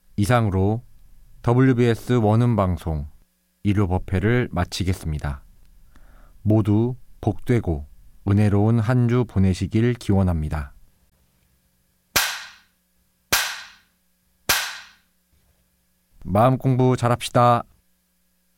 이상으로 WBS 원음 방송 1호 법회를 마치겠습니다. 모두 복되고 은혜로운 한 주 보내시길 기원합니다. 마음 공부 잘합시다.